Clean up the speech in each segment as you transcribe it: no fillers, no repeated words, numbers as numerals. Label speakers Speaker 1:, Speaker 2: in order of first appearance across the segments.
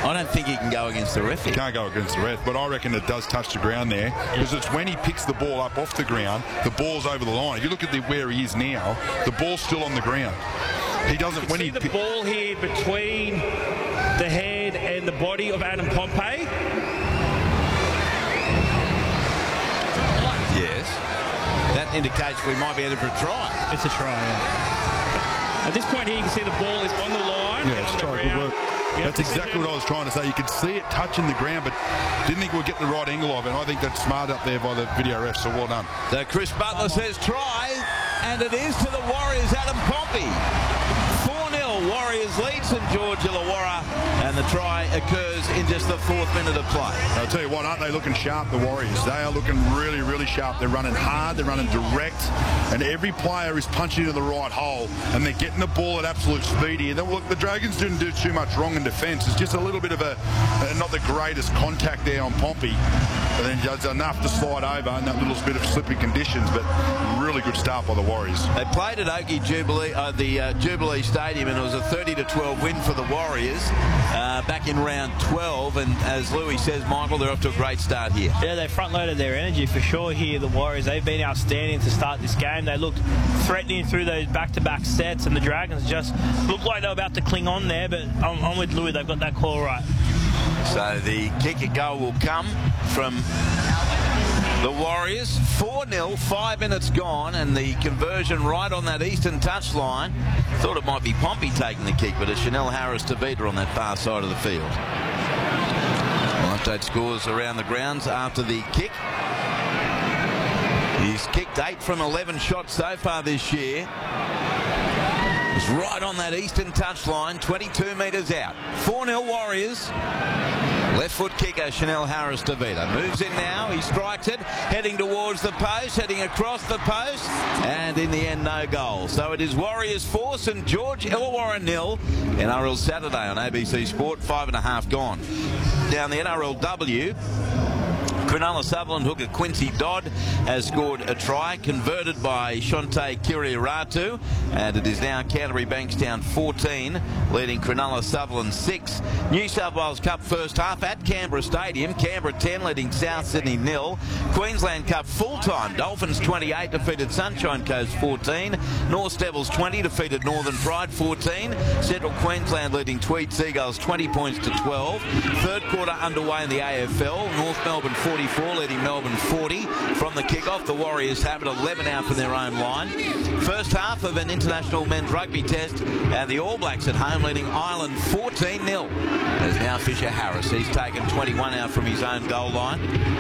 Speaker 1: I don't think he can go against the ref.
Speaker 2: He can't go against the ref, but I reckon it does touch the ground there, because it's when he picks the ball up off the ground, the ball's over the line. If you look at where he is now, the ball's still on the ground. He doesn't. When
Speaker 3: see the ball here between the head and the body of Adam Pompey.
Speaker 1: Yes. That indicates we might be headed for a try.
Speaker 3: It's a try, yeah. At this point here, you can see the ball is on the line.
Speaker 2: Yeah, it's try. Good work. That's exactly what I was trying to say. You could see it touching the ground, but didn't think we'd get the right angle of it. And I think that's smart up there by the video ref, so well done.
Speaker 1: So Chris Butler says try, and it is to the Warriors, Adam Pompey. 4-0, Warriors lead St George Illawarra, and the try occurs in just the 4th minute of play.
Speaker 2: I'll tell you what, aren't they looking sharp, the Warriors? They are looking really, really sharp. They're running hard, they're running direct, and every player is punching into the right hole, and they're getting the ball at absolute speed here. Look, the Dragons didn't do too much wrong in defence. It's just a little bit of not the greatest contact there on Pompey, but then does enough to slide over in that little bit of slippy conditions, but really good start by the Warriors.
Speaker 1: They played at Oakey Jubilee, the Jubilee Stadium, and it was a 30-12 win for the Warriors back in round 12, and as Louis says, Michael, they're off to a great start here.
Speaker 4: Yeah, they front-loaded their energy for sure here, the Warriors. They've been outstanding to start this game. They looked threatening through those back-to-back sets, and the Dragons just looked like they were about to cling on there, but I'm with Louis. They've got that call right.
Speaker 1: So the kick goal will come from the Warriors. 4-0, 5 minutes gone, and the conversion right on that eastern touchline. Thought it might be Pompey taking the kick, but it's Chanel Harris-Tavita on that far side of the field. We'll update scores around the grounds after the kick. He's kicked 8 from 11 shots so far this year. It's right on that eastern touchline, 22 metres out. 4-0 Warriors. Left foot kicker, Chanel Harris-Tavita. Moves in now, he strikes it, heading towards the post, heading across the post, and in the end, no goal. So it is Warriors 4, St George Illawarra 0, NRL Saturday on ABC Sport, 5.5 gone. Down the NRLW, Cronulla Sutherland hooker Quincy Dodd has scored a try, converted by Shante Kiriaratu, and it is now Canterbury Bankstown 14, leading Cronulla Sutherland 6. New South Wales Cup first half at Canberra Stadium, Canberra 10 leading South Sydney 0. Queensland Cup full time, Dolphins 28 defeated Sunshine Coast 14. North Devils 20 defeated Northern Pride 14. Central Queensland leading Tweed Seagulls 20 points to 12. Third quarter underway in the AFL, North Melbourne 44 leading Melbourne 40. From the kickoff, the Warriors have it 11 out from their own line. First half of an international men's rugby test, and the All Blacks at home leading Ireland 14-0. There's now Fisher Harris. He's taken 21 out from his own goal line.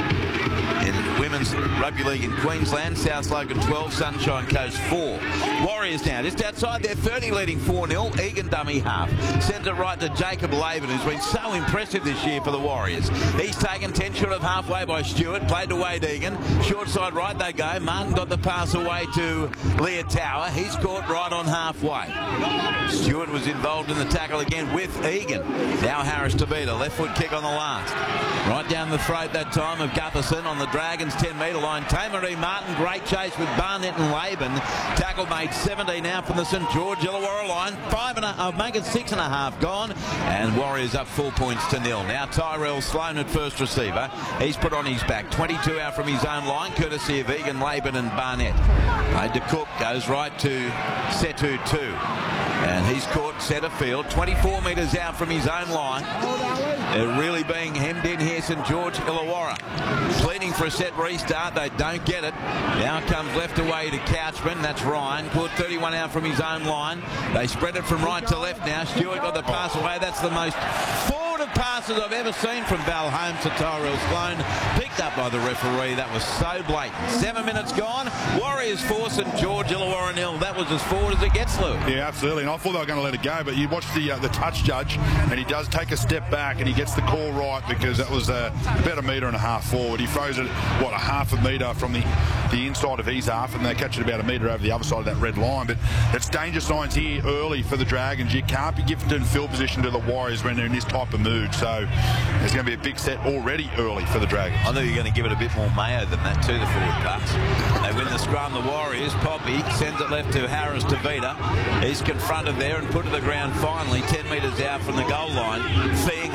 Speaker 1: In women's rugby league in Queensland, South Logan 12, Sunshine Coast 4. Warriors now just outside their 30 leading 4-0. Egan dummy half. Sends it right to Jacob Laban, who's been so impressive this year for the Warriors. He's taken 10 short of halfway by Stewart. Played to Wade Egan. Short side right they go. Martin got the pass away to Leah Tower. He's caught right on halfway. Stewart was involved in the tackle again with Egan. Now Harris-Tavita, left foot kick on the last. Right down the throat that time of Gutherson on the Dragons 10-metre line. Tamaree Martin, great chase with Barnett and Laban. Tackle made 17 out from the St George Illawarra line. Make it 6.5 gone, and Warriors up 4 points to 0. Now Tyrell Sloan at first receiver. He's put on his back. 22 out from his own line, courtesy of Egan, Laban and Barnett. Played to Cook, goes right to Setu 2. And he's caught centre field, 24 metres out from his own line. They're really being hemmed in here, St George Illawarra. Pleading for a set restart, they don't get it. Now comes left away to Couchman, that's Ryan. Caught 31 out from his own line. They spread it from right to left now. Stewart got the pass away. That's the most forward of passes I've ever seen from Val Holmes to Tyrell Sloan. Picked up by the referee. That was so blatant. 7 minutes gone. Warriors 4, St George Illawarra 0. That was as forward as it gets, Lou.
Speaker 2: Yeah, absolutely. And I thought they were going to let it go, but you watch the touch judge, and he does take a step back, and he gets the call right, because that was about 1.5 metres forward. He throws it, what, 0.5 metre from the inside of his half, and they catch it about 1 metre over the other side of that red line. But it's danger signs here early for the Dragons. You can't be gifted in field position to the Warriors when they're in this type of mood. So there's going to be a big set already early for the Dragons.
Speaker 1: I thought you were going to give it a bit more mayo than that to the forward pass. They win the scrum, the Warriors. Poppy sends it left to Harris-Tavita. He's confronted there and put to the ground finally, 10 metres out from the goal line. Feeing